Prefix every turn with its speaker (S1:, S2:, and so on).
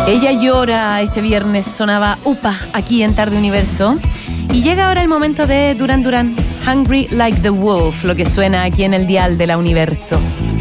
S1: Ella llora. Este viernes sonaba UPA aquí en Tarde Universo. Y llega ahora el momento de Duran Duran, Hungry Like the Wolf, lo que suena aquí en el dial de la Universo.